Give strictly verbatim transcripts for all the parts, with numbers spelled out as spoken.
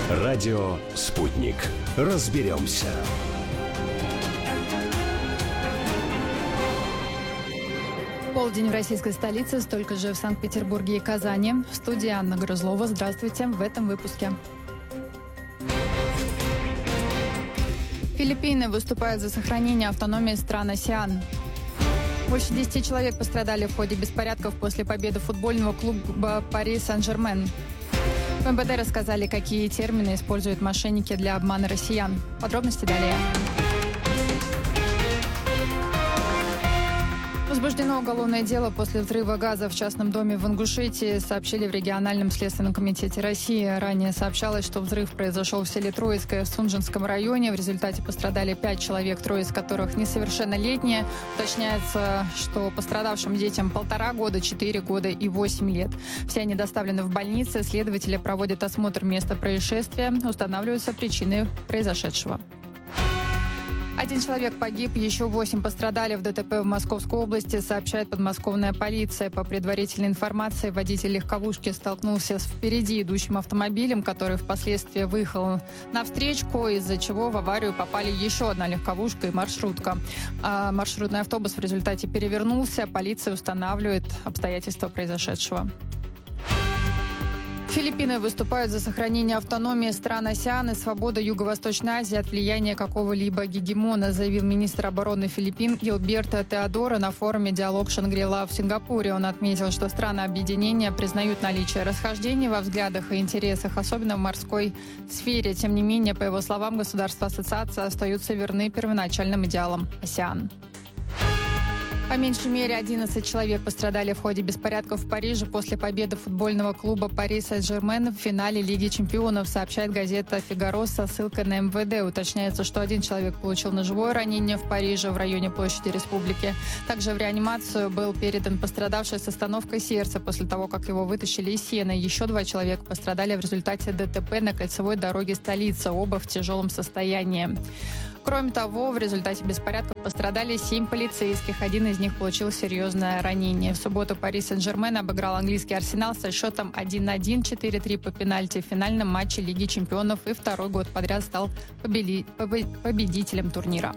Радио «Спутник». Разберемся. Полдень в российской столице, столько же в Санкт-Петербурге и Казани. В студии Анна Грызлова. Здравствуйте в этом выпуске. Филиппины выступают за сохранение автономии стран АСЕАН. Больше десяти человек пострадали в ходе беспорядков после победы футбольного клуба «Пари Сен-Жермен». В эм вэ дэ рассказали, какие термины используют мошенники для обмана россиян. Подробности далее. Возбуждено уголовное дело после взрыва газа в частном доме в Ингушетии, сообщили в региональном следственном комитете России. Ранее сообщалось, что взрыв произошел в селе Троицкое в Сунжинском районе. В результате пострадали пять человек, трое из которых несовершеннолетние. Уточняется, что пострадавшим детям полтора года, четыре года и восемь лет. Все они доставлены в больницы. Следователи проводят осмотр места происшествия. Устанавливаются причины произошедшего. Один человек погиб, еще восемь пострадали в дэ тэ пэ в Московской области, сообщает подмосковная полиция. По предварительной информации, водитель легковушки столкнулся с впереди идущим автомобилем, который впоследствии выехал на встречку, из-за чего в аварию попали еще одна легковушка и маршрутка. А маршрутный автобус в результате перевернулся. Полиция устанавливает обстоятельства произошедшего. Филиппины выступают за сохранение автономии стран АСЕАН и свободу Юго-Восточной Азии от влияния какого-либо гегемона, заявил министр обороны Филиппин Гилберто Теодоро на форуме «Диалог Шангри-Ла» в Сингапуре. Он отметил, что страны объединения признают наличие расхождений во взглядах и интересах, особенно в морской сфере. Тем не менее, по его словам, государства ассоциации остаются верны первоначальным идеалам АСЕАН. По меньшей мере одиннадцать человек пострадали в ходе беспорядков в Париже после победы футбольного клуба «Пари Сен-Жермен» в финале Лиги чемпионов, сообщает газета «Фигаро» со ссылкой на эм вэ дэ. Уточняется, что один человек получил ножевое ранение в Париже в районе площади Республики. Также в реанимацию был передан пострадавший с остановкой сердца после того, как его вытащили из сена. Еще два человека пострадали в результате дэ тэ пэ на кольцевой дороге столицы, оба в тяжелом состоянии. Кроме того, в результате беспорядков пострадали семь полицейских. Один из них получил серьезное ранение. В субботу Пари Сен-Жермен обыграл английский Арсенал со счетом один один, четыре-три по пенальти в финальном матче Лиги чемпионов и второй год подряд стал победителем турнира.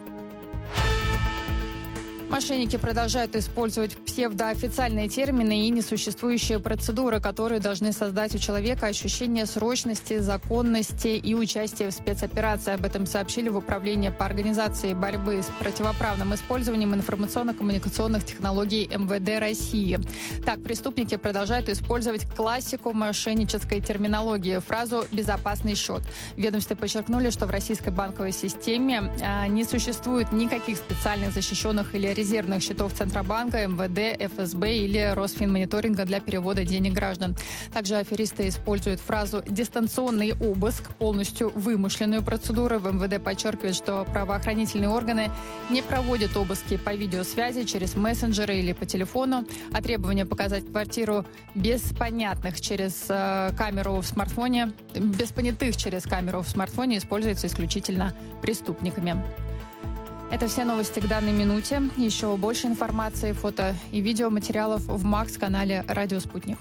Мошенники продолжают использовать псевдоофициальные термины и несуществующие процедуры, которые должны создать у человека ощущение срочности, законности и участия в спецоперации. Об этом сообщили в Управлении по организации борьбы с противоправным использованием информационно-коммуникационных технологий эм вэ дэ России. Так, преступники продолжают использовать классику мошеннической терминологии, фразу «безопасный счет». В ведомстве подчеркнули, что в российской банковой системе а, не существует никаких специальных защищенных или резервных счетов Центробанка, эм вэ дэ, эф эс бэ или Росфинмониторинга для перевода денег граждан. Также аферисты используют фразу «дистанционный обыск», полностью вымышленную процедуру. В эм вэ дэ подчеркивает, что правоохранительные органы не проводят обыски по видеосвязи, через мессенджеры или по телефону, а требование показать квартиру без понятных через э, камеру в смартфоне, без понятых через камеру в смартфоне используется исключительно преступниками. Это все новости к данной минуте. Еще больше информации, фото и видеоматериалов в Макс-канале «Радио Спутник».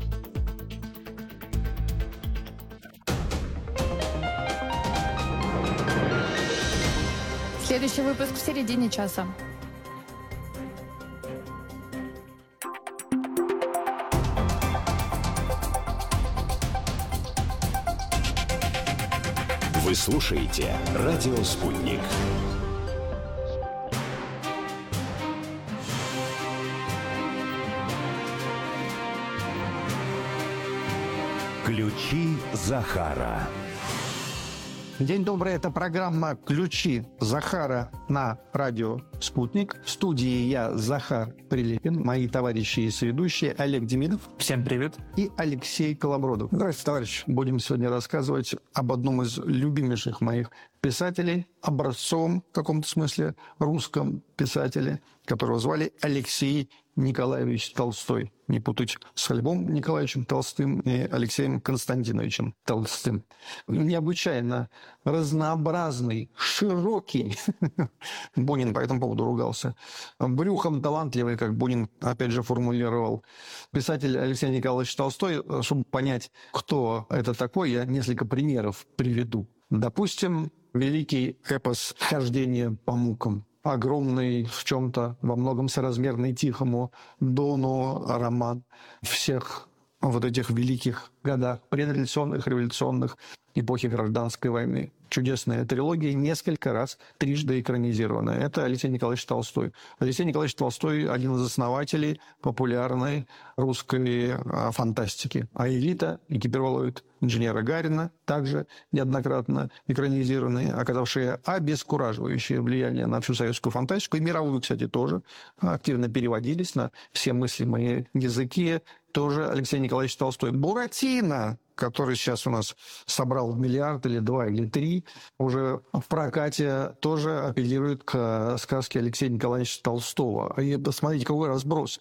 Следующий выпуск в середине часа. Вы слушаете «Радио Спутник». Ключи Захара. День добрый, это программа «Ключи Захара» на радио «Спутник». В студии я, Захар Прилепин, мои товарищи и соведущие Олег Демидов. Всем привет. И Алексей Колобродов. Здравствуйте, товарищи. Будем сегодня рассказывать об одном из любимейших моих писателей, образцовом в каком-то смысле русском писателе, которого звали Алексей Николаевич Толстой. Не путать с Львом Николаевичем Толстым и Алексеем Константиновичем Толстым. Необычайно разнообразный, широкий. Бунин по этому поводу ругался. Брюхом талантливый, как Бунин опять же формулировал. Писатель Алексей Николаевич Толстой, чтобы понять, кто это такой, я несколько примеров приведу. Допустим, великий эпос «Хождение по мукам». Огромный, в чем-то во многом соразмерный Тихому Дону роман всех вот этих великих годах предреволюционных, революционных, эпохи гражданской войны. Чудесная трилогия, несколько раз, трижды экранизированная. Это Алексей Николаевич Толстой. Алексей Николаевич Толстой – один из основателей популярной русской а, фантастики. А элита экипировывает инженера Гарина, также неоднократно экранизированные, оказавшие обескураживающее влияние на всю советскую фантастику. И мировую, кстати, тоже активно переводились на все мыслимые языки. Тоже Алексей Николаевич Толстой. Буратино, который сейчас у нас собрал миллиард или два, или три, уже в прокате тоже апеллирует к сказке Алексея Николаевича Толстого. И посмотрите, какой разброс.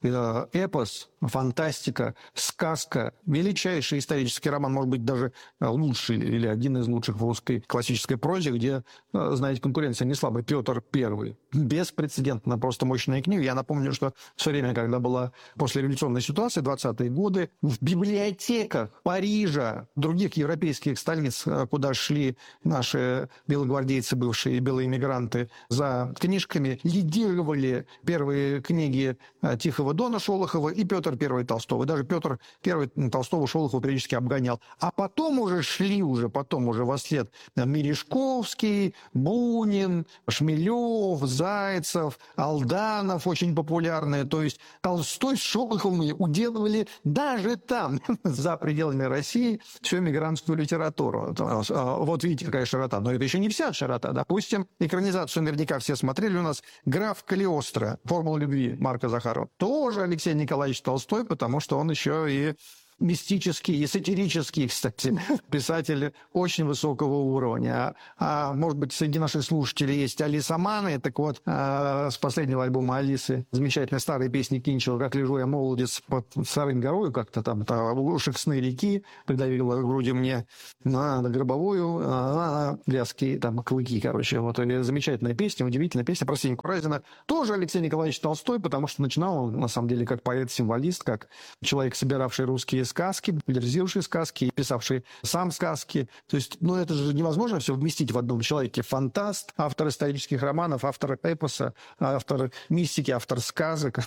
Эпос, фантастика, сказка, величайший исторический роман, может быть, даже лучший или один из лучших в русской классической прозе, где, знаете, конкуренция не слабая. Петр Первый. Беспрецедентно, просто мощная книга. Я напомню, что все время, когда была послереволюционная ситуация, двадцатые годы, в библиотеках Парижа, других европейских столиц, куда шли наши белогвардейцы, бывшие белые эмигранты, за книжками, лидировали первые книги Тихого Дона Шолохова и Петр Первый Толстого. Даже Петр Первый Толстого Шолохова периодически обгонял. А потом уже шли, уже потом уже во след Мережковский, Бунин, Шмелев, Зайцев, Алданов, очень популярные. То есть Толстой с Шолоховым уделывали даже там, за пределами России, всю мигрантскую литературу. Вот видите, какая широта. Но это еще не вся широта. Допустим, экранизацию наверняка все смотрели у нас «Граф Калиостро», «Формула любви» Марка Захарова. Тоже Алексей Николаевич Толстой, потому что он еще и мистический, эзотерический, кстати, писатель очень высокого уровня. А, а может быть, среди наших слушателей есть алисоманы. Так вот, а, с последнего альбома Алисы замечательной старой песни Кинчева «Как лежу я молодец под старым горою», как-то там, у Шексны реки придавила груди мне на, на гробовую, на вязкие там клыки, короче. Вот замечательная песня, удивительная песня про Сеньку Разина. Тоже Алексей Николаевич Толстой, потому что начинал он, на самом деле, как поэт-символист, как человек, собиравший русские сказки, популяризировавший сказки, писавший сам сказки. То есть, ну, это же невозможно все вместить в одном человеке. Фантаст, автор исторических романов, автор эпоса, автор мистики, автор сказок,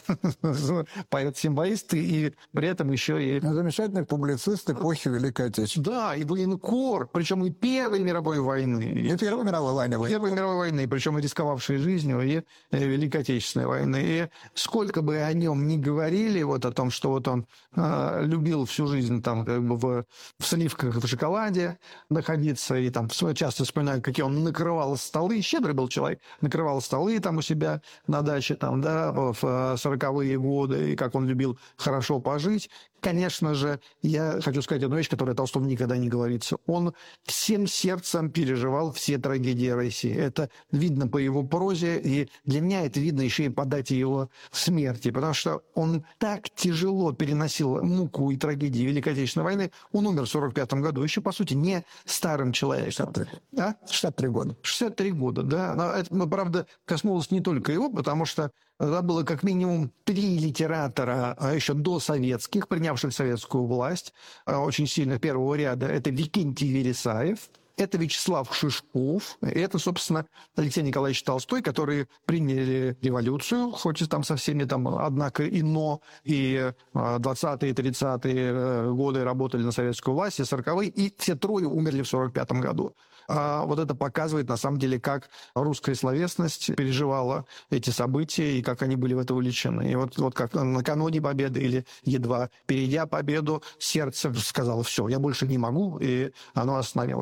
поэт-символист, и при этом еще и... Замечательный публицист эпохи Великой Отечественной. Да, и военкор, причем и Первой мировой войны. И Первой мировой войны. Первой мировой войны, причем и рисковавшей жизнью, и Великой Отечественной войны. И сколько бы о нем ни говорили, вот о том, что вот он э, любил всю жизнь там как бы в, в сливках, в шоколаде находиться, и там часто вспоминаю, какие он накрывал столы, щедрый был человек, накрывал столы там у себя на даче, там, да, в сороковые годы, и как он любил хорошо пожить. Конечно же, я хочу сказать одну вещь, которая Толстому никогда не говорится. Он всем сердцем переживал все трагедии России. Это видно по его прозе, и для меня это видно еще и по дате его смерти, потому что он так тяжело переносил муку и трагедии Великой Отечественной войны. Он умер в сорок пятом году, еще, по сути, не старым человеком. шестьдесят три. А? шестьдесят три года. шестьдесят три года, да. Но это, ну, правда, коснулось не только его, потому что тогда было как минимум три литератора, а еще до советских, принявших советскую власть, очень сильных первого ряда. Это Викентий Вересаев, это Вячеслав Шишков, это, собственно, Алексей Николаевич Толстой, которые приняли революцию, хоть и там со всеми там, однако, и но, и двадцатые, тридцатые годы работали на советскую власть, и сороковые, и все трое умерли в сорок пятом году. А вот это показывает, на самом деле, как русская словесность переживала эти события и как они были в это увлечены. И вот, вот как накануне победы или едва перейдя победу, сердце сказало: все, я больше не могу, и оно остановилось. Сегодня будем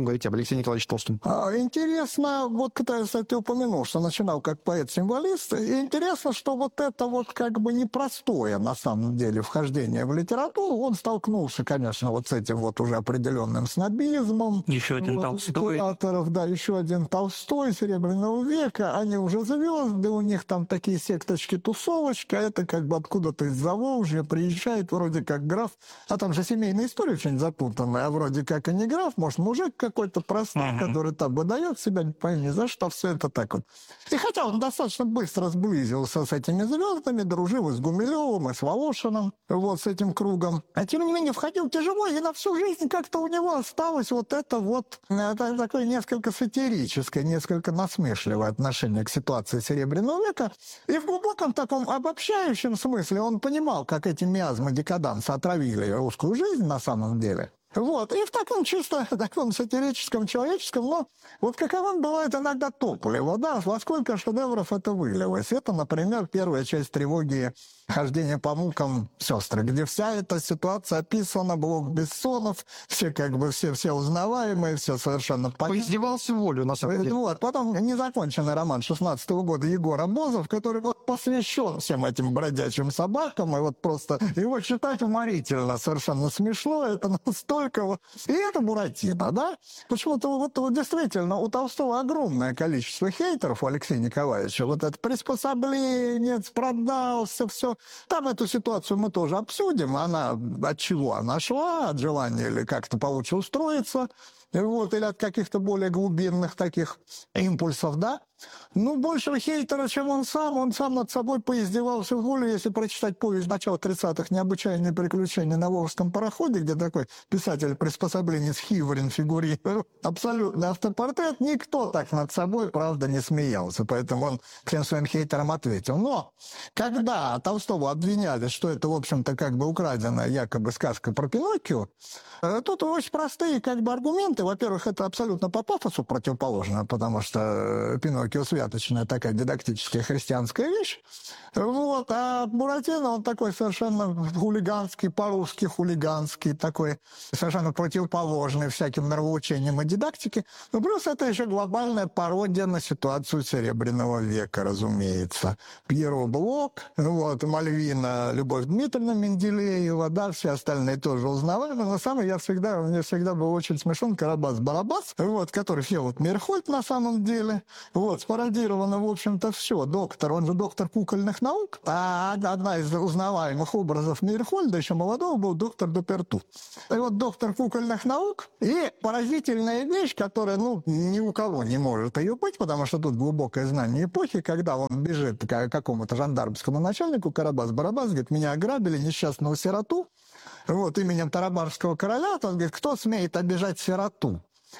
будем говорить об Алексее Николаевиче Толстом. А, интересно, вот ты, кстати, упомянул, что начинал как поэт-символист. И интересно, что вот это вот как бы непростое, на самом деле, вхождение в литературу. Он столкнулся, конечно, вот с этим вот уже определенным снобизмом. Еще один вот, Толстой. Авторов, да, еще один Толстой, Серебряного века. Они уже звезды, у них там такие секточки, тусовочка. Это как бы откуда-то из Заволжья приезжает вроде как граф. А там же семейная история очень запутанная. А вроде как и не граф, может, мужик какой-то простой, uh-huh. который там выдает себя, не пойми за что, все это так вот. И хотя он достаточно быстро сблизился с этими звездами, дружил и с Гумилевым, и с Волошиным, вот с этим кругом. А тем не менее входил тяжело, и на всю жизнь как-то у него осталось вот это вот это такое несколько сатирическое, несколько насмешливое отношение к ситуации Серебряного века. И в глубоком таком обобщающем смысле он понимал, как эти миазмы декаданса отравили русскую жизнь на самом деле. Вот. И в таком чисто таком сатирическом, человеческом, но вот каковым бывает иногда топливо, да, во сколько шедевров это вылилось. Это, например, первая часть трилогии «Хождение по мукам сестры», где вся эта ситуация описана, блок Бессонов, все как бы все, все узнаваемые, все совершенно понятно. Поиздевался волю, на самом деле. Вот. Потом незаконченный роман шестнадцатого года Егора Бозов, который вот посвящен всем этим бродячим собакам, и вот просто его читать уморительно, совершенно смешно, это настолько. И это Буратино, да? Почему-то вот, вот действительно у Толстого огромное количество хейтеров у Алексея Николаевича. Вот это приспособление, продался, все. Там эту ситуацию мы тоже обсудим. Она от чего она шла? От желания или как-то получше устроиться? Вот, или от каких-то более глубинных таких импульсов, да? Ну, большего хейтера, чем он сам. Он сам над собой поиздевался в волю. Если прочитать повесть начала тридцатых «Необычайные приключения на Волжском пароходе», где такой писатель-приспособленец Хиворин фигурирует, абсолютный автопортрет, никто так над собой, правда, не смеялся. Поэтому он всем своим хейтерам ответил. Но когда Толстого обвиняли, что это, в общем-то, как бы украденная якобы сказка про Пиноккио, тут очень простые как бы аргументы. Во-первых, это абсолютно по пафосу противоположно, потому что Пиноккио святочная такая дидактическая христианская вещь. Вот. А Буратино, он такой совершенно хулиганский, по-русски хулиганский, такой совершенно противоположный всяким нравоучениям и дидактике. Ну, плюс это еще глобальная пародия на ситуацию Серебряного века, разумеется. Пьеро Блок, вот, Мальвина, Любовь Дмитриевна Менделеева, да, все остальные тоже узнаваемые. Но самый я всегда, мне всегда был очень смешон Карабас-Барабас, вот, который Всеволод Мирхольд на самом деле. Вот, спародировано, в общем-то, все. Доктор, он же доктор кукольных наук, а одна из узнаваемых образов Мирхольда, еще молодого, был доктор Доперту. И вот доктор кукольных наук, и поразительная вещь, которая, ну, ни у кого не может ее быть, потому что тут глубокое знание эпохи, когда он бежит к какому-то жандармскому начальнику, Карабас-Барабас, говорит, меня ограбили, несчастного сироту, вот, именем Тарабарского короля, он говорит, кто смеет обижать сироту?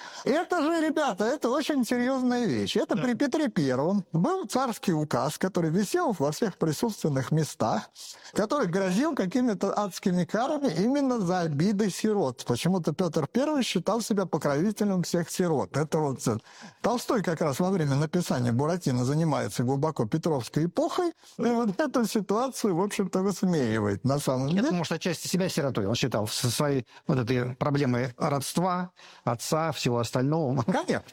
Это же, ребята, это очень серьезная вещь. Это при Петре Первом был царский указ, который висел во всех присутственных местах, который грозил какими-то адскими карами именно за обиды сирот. Почему-то Петр Первый считал себя покровителем всех сирот. Это вот Толстой как раз во время написания Буратино занимается глубоко Петровской эпохой, и вот эту ситуацию, в общем-то, высмеивает на самом деле. Это, может, отчасти себя сиротой он считал со своей вот этой проблемой родства, отца, всего остального. Конечно.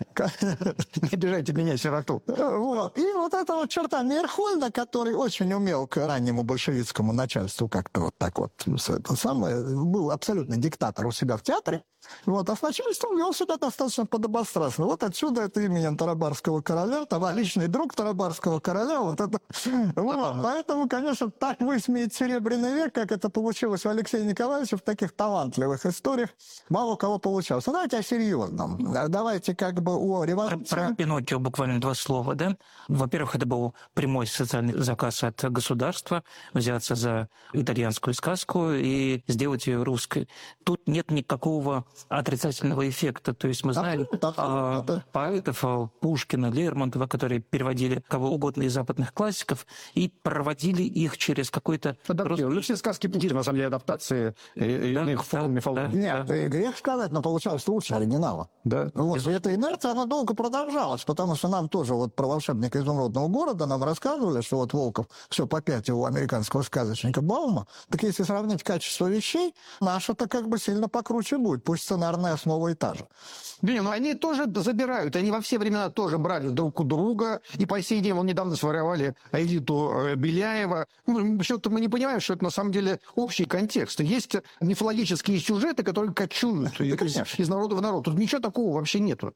Не обижайте меня, сироту. Вот. И вот эта вот черта Мирхольда, который очень умел к раннему большевистскому начальству как-то вот так вот, это самое, был абсолютно диктатор у себя в театре, вот, а с начальством вел себя достаточно подобострастно. Вот отсюда это именем Тарабарского короля, там, личный друг Тарабарского короля, вот это. Вот. Поэтому, конечно, так высмеять Серебряный век, как это получилось у Алексея Николаевича в таких талантливых историях, мало у кого получалось. Ну, давайте о серьезном. Давайте как бы о революции. Про, про Пиноккио буквально два слова, да? Во-первых, это был прямой социальный заказ от государства взяться за итальянскую сказку и сделать ее русской. Тут нет никакого отрицательного эффекта. То есть мы знаем а, поэтов, а, Пушкина, Лермонтова, которые переводили кого угодно из западных классиков и проводили их через какой-то... Ну, все сказки Пушкина, на самом деле, адаптации иных форм мифологии. Нет, грех сказать, но получалось лучше оригинала. Да. Вот. И эта инерция, она оно долго продолжалось, потому что нам тоже вот про волшебника изумрудного города нам рассказывали, что вот Волков все по пять у американского сказочника Баума. Так если сравнить качество вещей, наша-то как бы сильно покруче будет, пусть сценарная основа и та же. Не, ну они тоже забирают, они во все времена тоже брали друг у друга, и по сей день, вон недавно своровали Аэлиту э, Беляева. Ну, что-то мы не понимаем, что это на самом деле общий контекст. Есть мифологические сюжеты, которые кочуют Да, из, из народа в народ. Тут ничего такого вообще нету.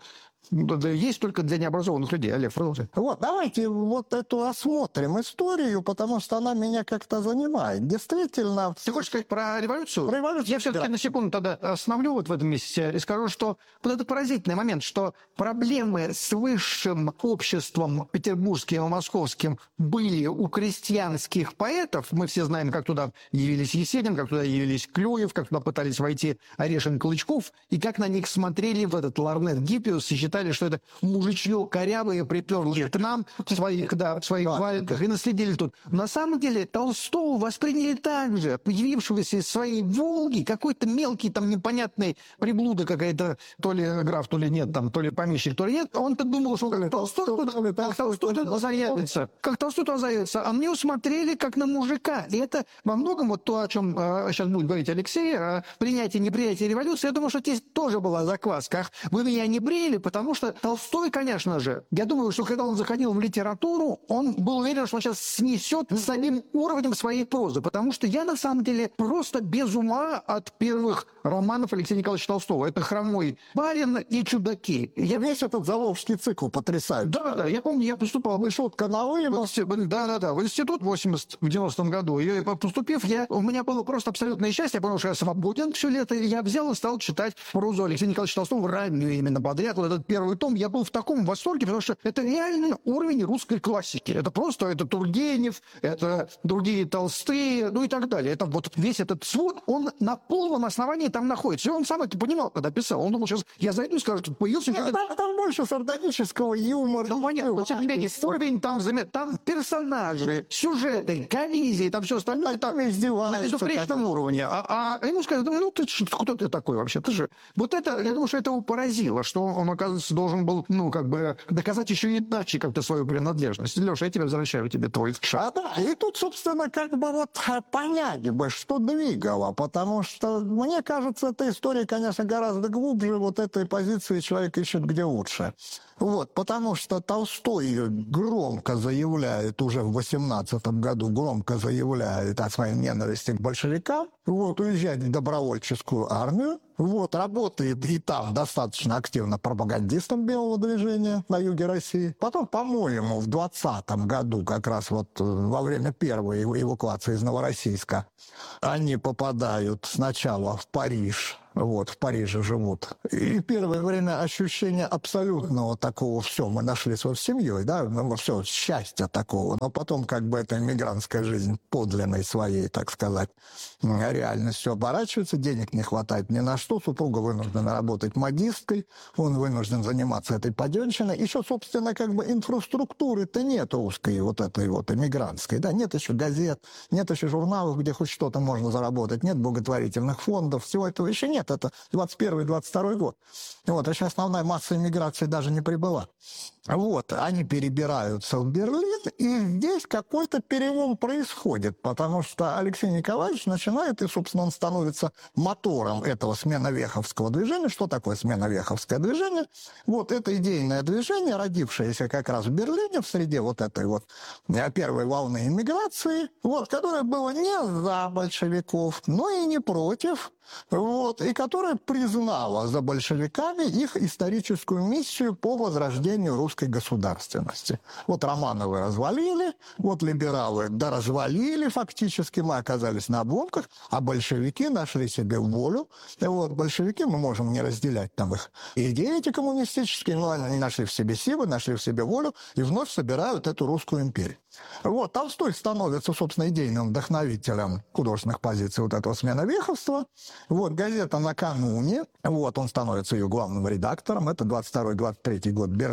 Есть только для необразованных людей. Олег, продолжай. Вот, давайте вот эту осмотрим историю, потому что она меня как-то занимает. Действительно... Ты хочешь сказать про революцию? Про революцию, Я все-таки да. на секунду тогда остановлю вот в этом месте и скажу, что вот это поразительный момент, что проблемы с высшим обществом петербургским и московским были у крестьянских поэтов. Мы все знаем, как туда явились Есенин, как туда явились Клюев, как туда пытались войти Орешин, Клычков, и как на них смотрели в этот Лорнет Гиппиус и считали, что это мужичье корявые приперло к нам в своих, да, в своих валенках и наследили тут. На самом деле Толстого восприняли так же, появившегося из своей Волги, какой-то мелкий, там, непонятный приблуда какая-то, то ли граф, то ли нет, там, то ли помещик, то ли нет. Он-то думал, что как Толстой как Толстой туда заявится. Как Толстой туда заявится. А мне усмотрели как на мужика. И это во многом вот то, о чем э, сейчас будет говорить Алексей, о принятии, непринятии революции. Я думаю, что здесь тоже была закваска. Ах, вы меня не брили, потому что Толстой, конечно же, я думаю, что когда он заходил в литературу, он был уверен, что он сейчас снесет самим уровнем своей прозы. Потому что я, на самом деле, просто без ума от первых романов Алексея Николаевича Толстого. Это «Хромой барин» и «Чудаки». Я весь этот Заволжский цикл потрясаю. Да, да, я помню, я поступал в Вышел каналы, Да, да, да, в институт в восьмидесятом, в девяностом году. И поступив, я, у меня было просто абсолютное счастье. Я понял, что я свободен все лето. И я взял и стал читать прозу Алексея Николаевича Толстого раннюю именно подряд. Вот этот первый том. Я был в таком восторге, потому что это реальный уровень русской классики. Это просто, это Тургенев, это другие Толстые, ну и так далее. Это вот весь этот свод, он на полном основании там находится. И он сам это понимал, когда писал. Он думал, сейчас я зайду и скажу, тут появился... Там, там больше сардонического юмора. Ну, понятно, вот уровень там, там персонажи, сюжеты, коллизии, там все остальное, там на безупречном уровне. А, а ему сказали, ну ты кто ты такой вообще? Ты же... Вот это, я думаю, что это его поразило, что он, оказывается, должен был, ну, как бы, доказать еще иначе как-то свою принадлежность. Леша, я тебе возвращаю тебе твой шаг. А, да, и тут, собственно, как бы вот понять бы, что двигало, потому что, мне кажется, эта история, конечно, гораздо глубже вот этой позиции «человек ищет где лучше». Вот, потому что Толстой громко заявляет, уже в восемнадцатом году громко заявляет о своей ненависти к большевикам, вот, уезжает в добровольческую армию, вот, работает и там достаточно активно пропагандистом белого движения на юге России. Потом, по-моему, в двадцатом году, как раз вот во время первой эвакуации из Новороссийска, они попадают сначала в Париж, вот, в Париже живут. И первое время ощущение абсолютного такого, все, мы нашлись вот с семьей, да, ну, все, счастья такого. Но потом как бы эта иммигрантская жизнь подлинной своей, так сказать, реальностью оборачивается, денег не хватает ни на что, супруга вынуждена работать модисткой, он вынужден заниматься этой паденщиной. Еще, собственно, как бы инфраструктуры-то нет русской вот этой вот иммигрантской, да, нет еще газет, нет еще журналов, где хоть что-то можно заработать, нет благотворительных фондов, всего этого еще нет. Это двадцать первый — двадцать второй год. Вот, а сейчас основная масса иммиграции даже не прибыла. Вот, они перебираются в Берлин, и здесь какой-то перелом происходит, потому что Алексей Николаевич начинает, и, собственно, он становится мотором этого сменовеховского движения. Что такое сменовеховское движение? Вот, это идейное движение, родившееся как раз в Берлине, в среде вот этой вот первой волны иммиграции, вот, которое было не за большевиков, но и не против, вот, и которая признала за большевиками их историческую миссию по возрождению русской государственности. Вот Романовы развалили, вот либералы доразвалили фактически, мы оказались на обломках, а большевики нашли себе волю. И вот большевики, мы можем не разделять там их идеи эти коммунистические, но они нашли в себе силы, нашли в себе волю и вновь собирают эту русскую империю. Вот, Толстой становится, собственно, идейным вдохновителем художественных позиций вот этого сменовеховства. Вот, газета «Накануне», вот, он становится ее главным редактором, это двадцать второй — двадцать третий год, Берлин.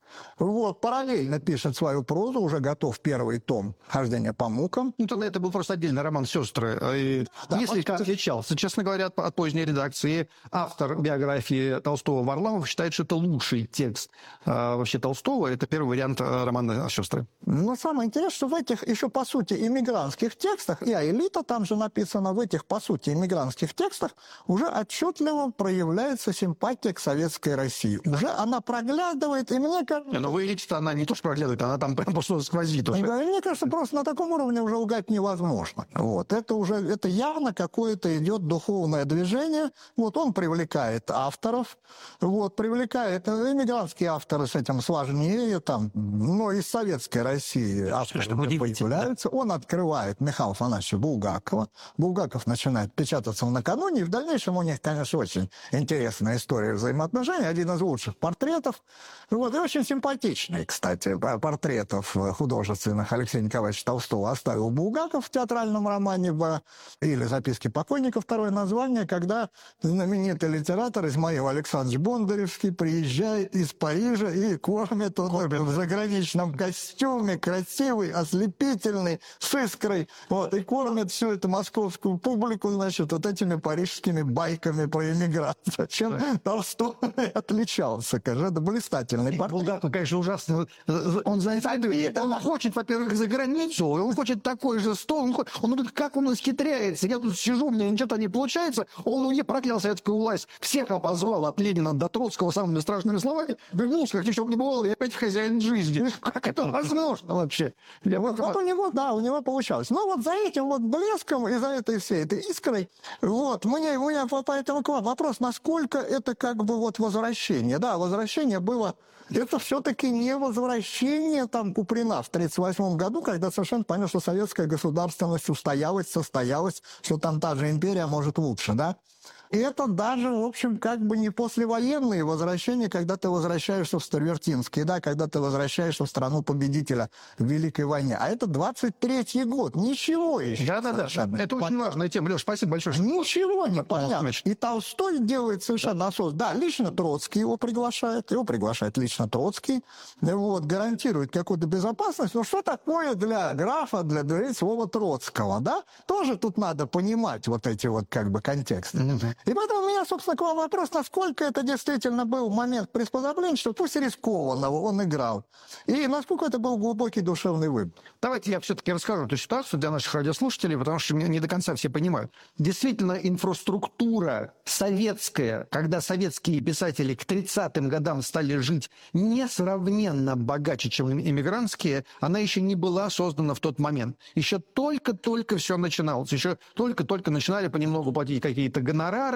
Вот, параллельно пишет свою прозу, уже готов первый том «Хождение по мукам». Ну, тогда это был просто отдельный роман «Сестры». И Да, несколько вот- отличался, честно говоря, от, от поздней редакции. Автор биографии Толстого Варламов считает, что это лучший текст а, вообще Толстого. Это первый вариант а, романа «Сестры». Но самое интересное, что в этих еще, по сути, иммигрантских текстах, и «Элита» там же написано, в этих, по сути, иммигрантских текстах уже отчетливо проявляется симпатия к советской России. Уже она проглядывает, и мне кажется... Не, ну в «Элите»-то она не то что проглядывает, она там прям просто сквозит уже. Мне кажется, просто на таком уровне уже лгать невозможно. Вот. Это уже, это явно какое-то идет духовное движение. Вот он привлекает авторов, вот, привлекает иммигрантские авторы с этим сложнее, там, но из советской России авторы Что удивительно, появляются. Он открывает Михаила Афанасьевича Булгакова. Булгаков начинает печататься накануне, и в дальнейшем у них, конечно, очень интересная история взаимоотношений, один из лучших портретов. Вот, и очень симпатичный, кстати, портретов художественных Алексея Николаевича Толстого оставил Булгаков в театральном романе «Б» или «Записки покойника», второе название, когда знаменитый литератор Измаил Александрович Бондаревский приезжает из Парижа и кормит он в заграничном костюме, красивый, ослепительный, с искрой, вот, и кормит всю эту московскую публику, значит, вот этими парижскими байками про эмиграцию. Чем Толстой отличался, конечно, это блистательный портрет. Булгаков, конечно, ужасно. Он завидует. Он хочет, во-первых, за границу, он хочет такой же стол. Он, хочет, он говорит, как он исхитряется. Я тут сижу, у меня ничего-то не получается. Он не проклял советскую власть. Всех обозвал от Ленина до Троцкого самыми страшными словами. Вернулся, как ничего не было, и опять хозяин жизни. Как это возможно вообще? Я вот, Вот у него, да, у него получалось. Но вот за этим вот блеском и за этой всей этой искрой, вот, мне, у меня поэтому к вам вопрос, насколько это как бы вот возвращение. Да, возвращение было, это все-таки не возвращение там Куприна в тридцать восьмом году, когда совершенно понятно, что советская государственность устоялась, состоялась, что там та же империя может лучше, да? И это даже, в общем, как бы не послевоенные возвращения, когда ты возвращаешься в Старвертинский, да, когда ты возвращаешься в страну победителя в Великой войне. А это двадцать третий год. Ничего еще. Да-да-да. Это очень важная тема. Леш, спасибо большое. Ничего не понятно. И Толстой делает совершенно осознанно. Да, лично Троцкий его приглашает. Его приглашает лично Троцкий. Вот, гарантирует какую-то безопасность. Но что такое для графа, для дверей слова Троцкого, да? Тоже тут надо понимать вот эти вот как бы контексты. И поэтому у меня, собственно, к вам вопрос, насколько это действительно был момент приспособленчества, пусть и рискованного, он играл, и насколько это был глубокий душевный выбор. Давайте я все-таки расскажу эту ситуацию для наших радиослушателей, потому что не до конца все понимают. Действительно, инфраструктура советская, когда советские писатели к тридцатым годам стали жить несравненно богаче, чем иммигрантские, она еще не была создана в тот момент. Еще только-только все начиналось, еще только-только начинали понемногу платить какие-то гонорары,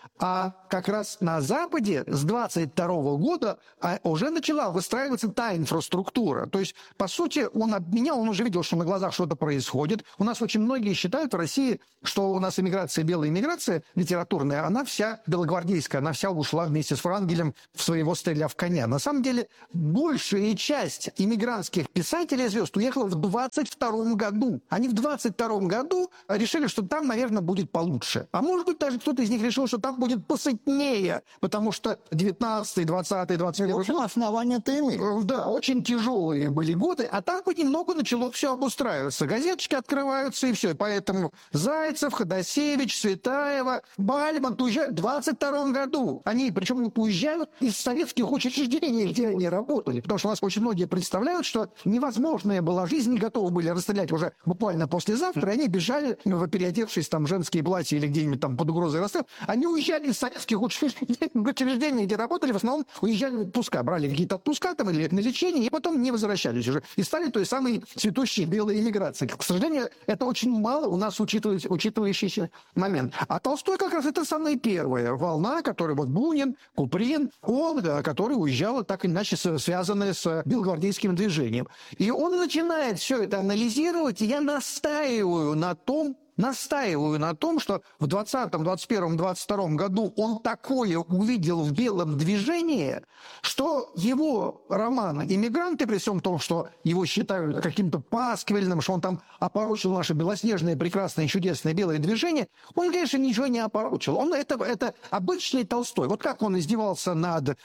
а как раз на Западе с двадцать второго года уже начала выстраиваться та инфраструктура. То есть, по сути, он обменял, он уже видел, что на глазах что-то происходит. У нас очень многие считают в России, что у нас иммиграция, белая иммиграция литературная, она вся белогвардейская, она вся ушла вместе с Врангелем в своего «Стреля в коня». На самом деле, большая часть иммигрантских писателей звезд уехала в двадцать втором году. Они в двадцать втором году решили, что там, наверное, будет получше. А может быть, даже кто-то из них решил, что там будет посытнее, потому что девятнадцатый, двадцатый, двадцать первый... В общем, основания-то имеют. Да, очень тяжелые были годы, а там понемногу начало все обустраиваться. Газеточки открываются, и все. И поэтому Зайцев, Ходосевич, Цветаева, Бальмонт уезжают в двадцать втором году. Они, причем, уезжают из советских учреждений, где они работали. Потому что у нас очень многие представляют, что невозможная была жизнь, не готовы были расстрелять уже буквально послезавтра, и они бежали, ну, переодевшись там в женские платья или где-нибудь там под угрозой расстрела. Они уезжали из советских учреждений, где работали, в основном уезжали в отпуска, брали какие-то отпуска там или на лечение, и потом не возвращались уже. И стали той самой цветущей белой иммиграцией. К сожалению, это очень мало у нас учитывающийся момент. А Толстой как раз это самая первая волна, которая вот Бунин, Куприн, он, да, который уезжал так или иначе связанная с белогвардейским движением. И он начинает все это анализировать, и я настаиваю на том, настаиваю на том, что в двадцатом, двадцать первом, двадцать втором году он такое увидел в белом движении, что его роман «Иммигранты», при всем том, что его считают каким-то пасквильным, что он там опорочил наше белоснежное, прекрасное, чудесное белое движение, он, конечно, ничего не опорочил. Он, это, это обычный Толстой. Вот как он издевался над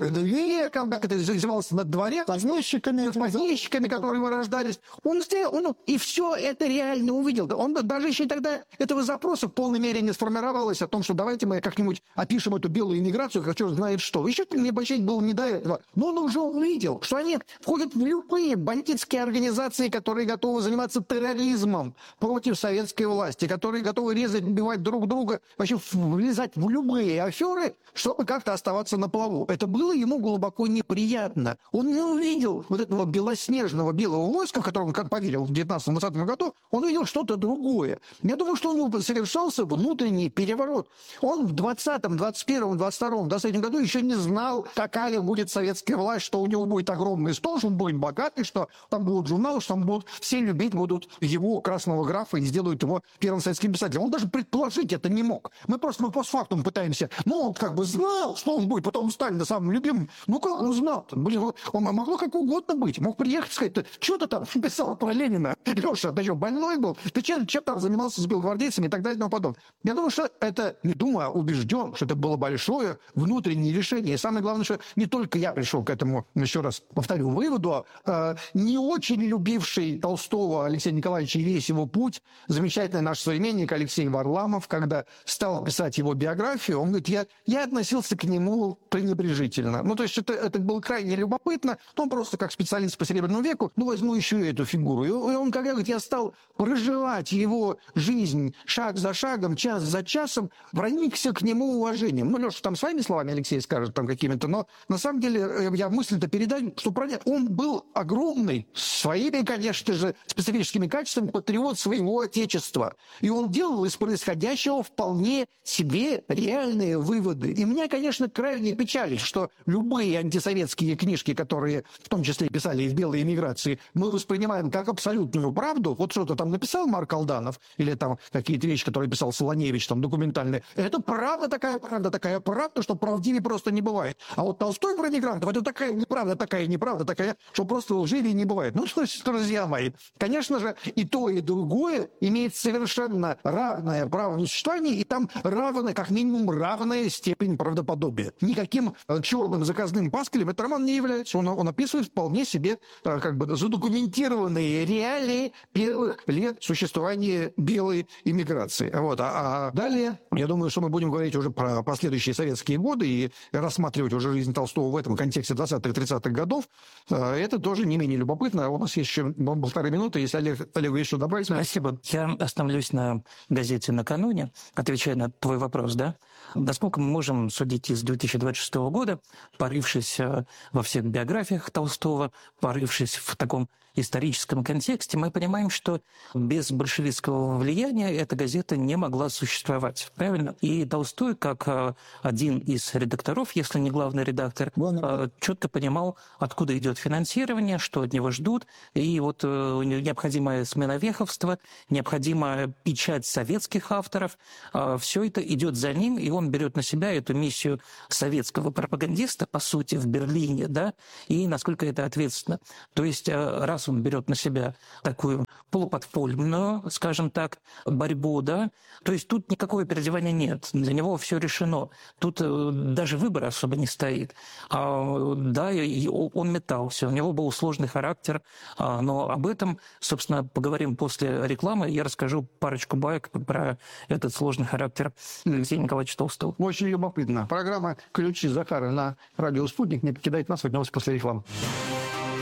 веком, как это издевался над дворе, Познойщиками, познойщиками, которые вырождались. Он сделал, он, и все это реально увидел. Он даже еще тогда этого запроса в полной мере не сформировалось о том, что давайте мы как-нибудь опишем эту белую иммиграцию, как черт знает что. Еще небольшой было не до этого. Но он уже увидел, что они входят в любые бандитские организации, которые готовы заниматься терроризмом против советской власти, которые готовы резать, убивать друг друга, вообще влезать в любые аферы, чтобы как-то оставаться на плаву. Это было ему глубоко неприятно. Он не увидел вот этого белоснежного белого войска, в котором он как поверил в девятнадцатом-двадцатом году, он увидел что-то другое. Я думаю, что у него совершался внутренний переворот. Он в двадцатом, двадцать первом, двадцать втором, двадцать третьем году еще не знал, какая будет советская власть, что у него будет огромный стол, что он будет богатый, что там будут журналы, что там будут все любить будут его красного графа и сделают его первым советским писателем. Он даже предположить это не мог. Мы просто мы постфактум пытаемся. Ну, он как бы знал, что он будет потом Сталина самым любимым. Ну, как он знал? Блин, он могло как угодно быть. Мог приехать и сказать, что ты там писал про Ленина? Леша, ты что, больной был? Ты чем, чем там занимался с белогвардейцами и так далее и тому подобное? Я думаю, что это, не думаю, а убежден, что это было большое внутреннее решение. И самое главное, что не только я пришел к этому, еще раз повторю, выводу, а не очень любивший Толстого Алексей Николаевич и весь его путь, замечательный наш современник Алексей Варламов, когда стал писать его биографию, он говорит, я, я относился к нему пренебрежительно. Ну, то есть это, это было крайне любопытно, но он просто как специалист по Серебряному веку, ну, возьму еще и эту фигуру. И он, когда говорит, я стал проживать его жизнь шаг за шагом, час за часом, проникся к нему уважением. Ну, Леша там своими словами Алексей скажет там какими-то, но на самом деле я мысль-то передаю, что он был огромный, своими, конечно же, специфическими качествами патриот своего отечества. И он делал из происходящего вполне себе реальные выводы. И меня, конечно, крайне печалит, что любые антисоветские книжки, которые в том числе писали и в белой эмиграции, мы воспринимаем как абсолютную правду. Вот что-то там написал Марк Алданов, или там какие-то вещи, которые писал Солоневич, там документальные. Это правда такая правда, такая правда, что правдивее просто не бывает. А вот Толстой про мигрантов, это такая неправда, такая неправда, такая, что просто лживее не бывает. Ну, что, друзья мои, конечно же, и то, и другое имеет совершенно равное право на существование, и там равная, как минимум, равная степень правдоподобия. Никаким черным заказным паскалем этот роман не является. Он, он описывает вполне себе как бы задокументированные реалии первых лет существования белой иммиграции. Вот. А, а далее, я думаю, что мы будем говорить уже про последующие советские годы и рассматривать уже жизнь Толстого в этом контексте двадцатых-тридцатых годов. Это тоже не менее любопытно. У нас есть еще полторы минуты, если Олег, Олегу есть что добавить. Спасибо. Я остановлюсь на газете «Накануне», отвечая на твой вопрос, да? Насколько мы можем судить из две тысячи двадцать шестого года, порывшись во всех биографиях Толстого, порывшись в таком историческом контексте, мы понимаем, что без большевистского влияния эта газета не могла существовать. Правильно? И Толстой, как один из редакторов, если не главный редактор, четко понимал, откуда идет финансирование, что от него ждут. И вот необходимая смена веховства, необходимая печать советских авторов, все это идет за ним, и он берет на себя эту миссию советского пропагандиста, по сути, в Берлине, да, и насколько это ответственно. То есть, раз он берет на себя такую полуподпольную, скажем так, борьбу, да, то есть тут никакого переодевания нет, для него все решено. Тут даже выбора особо не стоит. А, да, он метался, у него был сложный характер, но об этом, собственно, поговорим после рекламы. Я расскажу парочку баек про этот сложный характер Алексея Николаевича Толстого. Очень любопытно. Программа «Ключи Захара» на радио «Спутник» не покидает нас. Вернемся после рекламы.